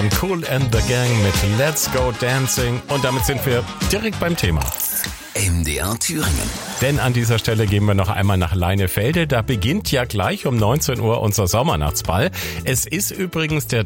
Kool and the Gang mit Let's Go Dancing. Und damit sind wir direkt beim Thema. MDR Thüringen. Denn an dieser Stelle gehen wir noch einmal nach Leinefelde. Da beginnt ja gleich um 19 Uhr unser Sommernachtsball. Es ist übrigens der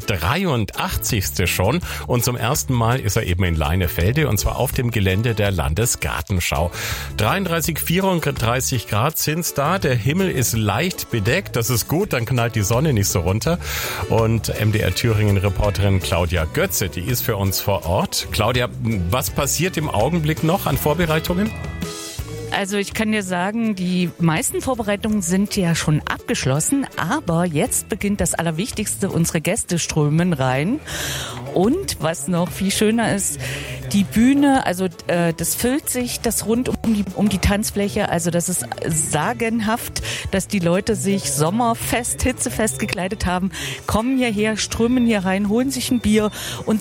83. schon und zum ersten Mal ist er eben in Leinefelde und zwar auf dem Gelände der Landesgartenschau. 33, 34 Grad sind's da. Der Himmel ist leicht bedeckt. Das ist gut, dann knallt die Sonne nicht so runter. Und MDR Thüringen-Reporterin Claudia Götze, die ist für uns vor Ort. Claudia, was passiert im Augenblick noch an Vorbereitungen? Also ich kann dir sagen, die meisten Vorbereitungen sind ja schon abgeschlossen, aber jetzt beginnt das Allerwichtigste, unsere Gäste strömen rein. Und was noch viel schöner ist, die Bühne, also das füllt sich, das rund um die Tanzfläche, also das ist sagenhaft, dass die Leute sich sommerfest, hitzefest gekleidet haben, kommen hierher, strömen hier rein, holen sich ein Bier und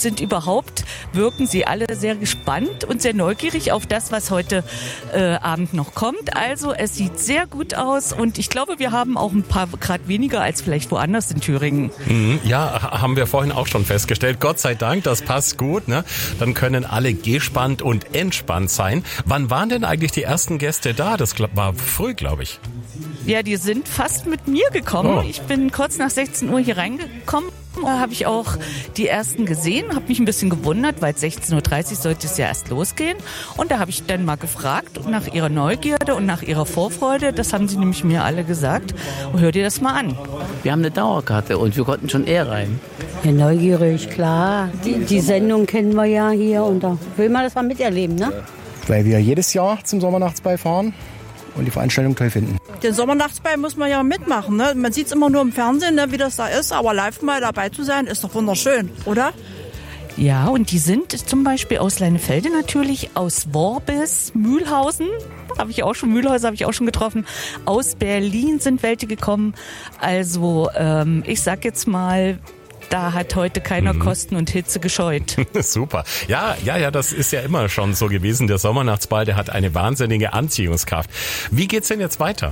wirken sie alle sehr gespannt und sehr neugierig auf das, was heute Abend noch kommt. Also es sieht sehr gut aus und ich glaube, wir haben auch ein paar Grad weniger als vielleicht woanders in Thüringen. Ja, haben wir vorhin auch schon festgestellt. Gott sei Dank, das passt gut, ne? Dann können alle gespannt und entspannt sein. Wann waren denn eigentlich die ersten Gäste da? Das war früh, glaube ich. Ja, die sind fast mit mir gekommen. Oh. Ich bin kurz nach 16 Uhr hier reingekommen. Da habe ich auch die ersten gesehen, habe mich ein bisschen gewundert, weil 16.30 Uhr sollte es ja erst losgehen. Und da habe ich dann mal gefragt nach ihrer Neugierde und nach ihrer Vorfreude. Das haben sie nämlich mir alle gesagt. Und hör dir das mal an. Wir haben eine Dauerkarte und wir konnten schon eher rein. Ja, neugierig, klar. Die Sendung kennen wir ja hier und da will man das mal miterleben, ne? Weil wir jedes Jahr zum Sommernachtsball fahren und die Veranstaltung toll finden. Den Sommernachtsball muss man ja mitmachen, ne? Man sieht es immer nur im Fernsehen, ne, wie das da ist, aber live mal dabei zu sein, ist doch wunderschön, oder? Ja, und die sind zum Beispiel aus Leinefelde natürlich, aus Worbis, Mühlhausen, Mühlhäuser habe ich auch schon getroffen, aus Berlin sind welche gekommen. Also ich sag jetzt mal, da hat heute keiner Kosten und Hitze gescheut. Super. Ja, das ist ja immer schon so gewesen. Der Sommernachtsball, der hat eine wahnsinnige Anziehungskraft. Wie geht's denn jetzt weiter?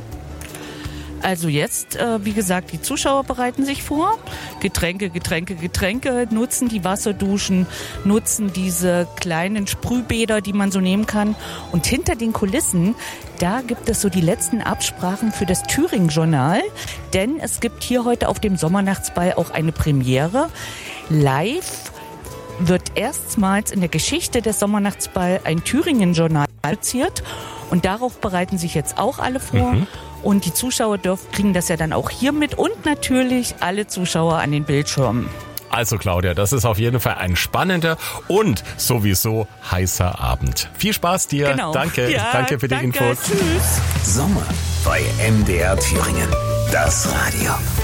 Also jetzt, wie gesagt, die Zuschauer bereiten sich vor. Getränke, nutzen die Wasserduschen, nutzen diese kleinen Sprühbäder, die man so nehmen kann. Und hinter den Kulissen, da gibt es so die letzten Absprachen für das Thüringen-Journal. Denn es gibt hier heute auf dem Sommernachtsball auch eine Premiere. Live wird erstmals in der Geschichte des Sommernachtsball ein Thüringen-Journal produziert. Und darauf bereiten sich jetzt auch alle vor. Und die Zuschauer kriegen das ja dann auch hier mit und natürlich alle Zuschauer an den Bildschirmen. Also Claudia, das ist auf jeden Fall ein spannender und sowieso heißer Abend. Viel Spaß dir. Genau. Danke. Ja, danke für die Infos. Tschüss. Sommer bei MDR Thüringen. Das Radio.